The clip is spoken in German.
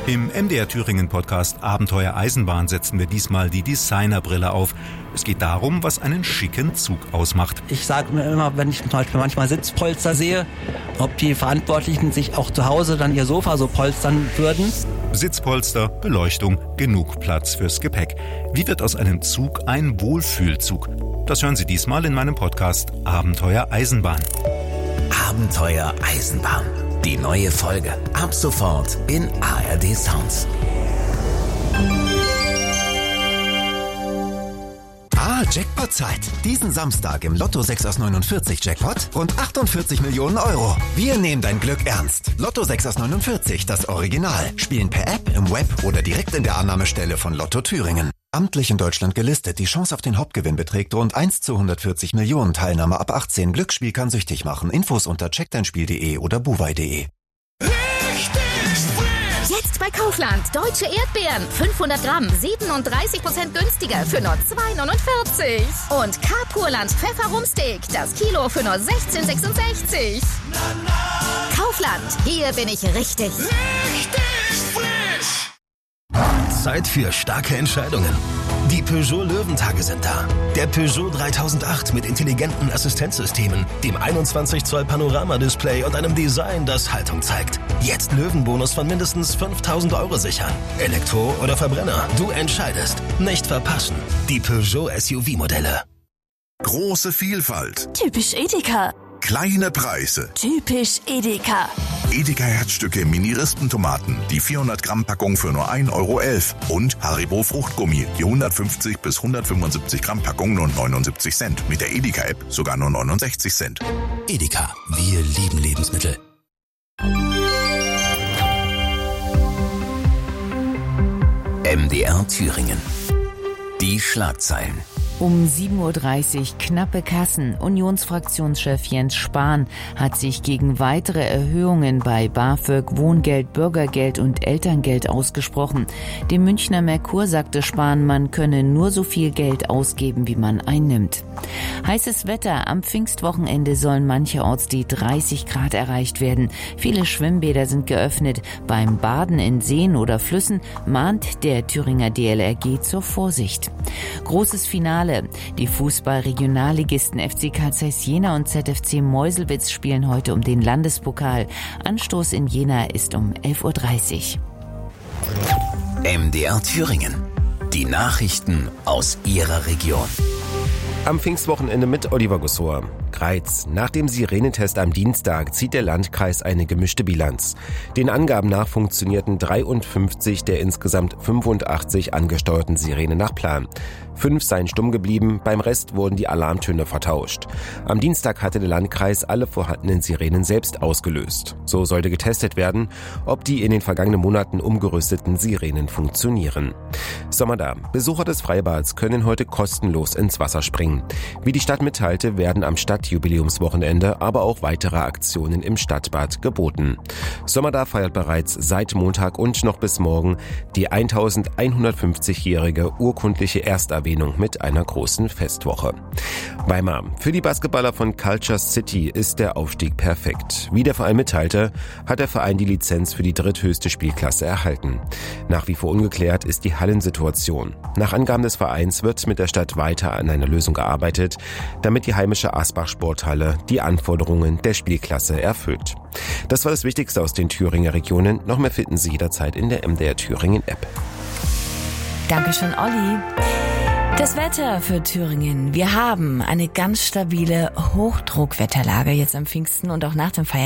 Im MDR Thüringen Podcast Abenteuer Eisenbahn setzen wir diesmal die Designerbrille auf. Es geht darum, was einen schicken Zug ausmacht. Ich sage mir immer, wenn ich zum Beispiel manchmal Sitzpolster sehe, ob die Verantwortlichen sich auch zu Hause dann ihr Sofa so polstern würden. Sitzpolster, Beleuchtung, genug Platz fürs Gepäck. Wie wird aus einem Zug ein Wohlfühlzug? Das hören Sie diesmal in meinem Podcast Abenteuer Eisenbahn. Abenteuer Eisenbahn. Die neue Folge. Ab sofort in ARD Sounds. Jackpot-Zeit. Diesen Samstag im Lotto 6 aus 49 Jackpot rund 48 Millionen Euro. Wir nehmen dein Glück ernst. Lotto 6 aus 49, das Original. Spielen per App, im Web oder direkt in der Annahmestelle von Lotto Thüringen. Amtlich in Deutschland gelistet. Die Chance auf den Hauptgewinn beträgt rund 1 zu 140 Millionen. Teilnahme ab 18. Glücksspiel kann süchtig machen. Infos unter checkdeinspiel.de oder buwei.de. Jetzt bei Kaufland. Deutsche Erdbeeren. 500 Gramm. 37% günstiger für nur 2,49. Und Carpurland Pfefferrumsteak. Das Kilo für nur 16,66. Kaufland. Hier bin ich richtig. Richtig frisch. Zeit für starke Entscheidungen. Die Peugeot Löwentage sind da. Der Peugeot 3008 mit intelligenten Assistenzsystemen, dem 21 Zoll Panoramadisplay und einem Design, das Haltung zeigt. Jetzt Löwenbonus von mindestens 5.000 Euro sichern. Elektro oder Verbrenner, du entscheidest. Nicht verpassen. Die Peugeot SUV-Modelle. Große Vielfalt. Typisch Edeka. Kleine Preise. Typisch Edeka. Edeka Herzstücke Mini-Rispentomaten, die 400-Gramm-Packung für nur 1,11 Euro. Und Haribo Fruchtgummi, die 150 bis 175 Gramm Packung nur 79 Cent. Mit der Edeka-App sogar nur 69 Cent. Edeka, wir lieben Lebensmittel. MDR Thüringen. Die Schlagzeilen. Um 7.30 Uhr knappe Kassen. Unionsfraktionschef Jens Spahn hat sich gegen weitere Erhöhungen bei BAföG, Wohngeld, Bürgergeld und Elterngeld ausgesprochen. Dem Münchner Merkur sagte Spahn, man könne nur so viel Geld ausgeben, wie man einnimmt. Heißes Wetter. Am Pfingstwochenende sollen mancherorts die 30 Grad erreicht werden. Viele Schwimmbäder sind geöffnet. Beim Baden in Seen oder Flüssen mahnt der Thüringer DLRG zur Vorsicht. Großes Finale. Die Fußball-Regionalligisten FC Carl Zeiss Jena und ZFC Meuselwitz spielen heute um den Landespokal. Anstoß in Jena ist um 11.30 Uhr. MDR Thüringen. Die Nachrichten aus Ihrer Region. Am Pfingstwochenende mit Oliver Gussor. Greiz. Nach dem Sirenentest am Dienstag zieht der Landkreis eine gemischte Bilanz. Den Angaben nach funktionierten 53 der insgesamt 85 angesteuerten Sirenen nach Plan. 5 seien stumm geblieben, beim Rest wurden die Alarmtöne vertauscht. Am Dienstag hatte der Landkreis alle vorhandenen Sirenen selbst ausgelöst. So sollte getestet werden, ob die in den vergangenen Monaten umgerüsteten Sirenen funktionieren. Sommer da. Besucher des Freibads können heute kostenlos ins Wasser springen. Wie die Stadt mitteilte, werden am Stadtjubiläumswochenende aber auch weitere Aktionen im Stadtbad geboten. Sommerda feiert bereits seit Montag und noch bis morgen die 1150-jährige urkundliche Ersterwähnung mit einer großen Festwoche. Weimar. Für die Basketballer von Culture City ist der Aufstieg perfekt. Wie der Verein mitteilte, hat der Verein die Lizenz für die dritthöchste Spielklasse erhalten. Nach wie vor ungeklärt ist die Hallensituation. Nach Angaben des Vereins wird mit der Stadt weiter an einer Lösung gearbeitet, damit die heimische Asbach-Sporthalle die Anforderungen der Spielklasse erfüllt. Das war das Wichtigste aus den Thüringer Regionen. Noch mehr finden Sie jederzeit in der MDR Thüringen App. Dankeschön, Olli. Das Wetter für Thüringen. Wir haben eine ganz stabile Hochdruckwetterlage jetzt am Pfingsten und auch nach dem Feiertag.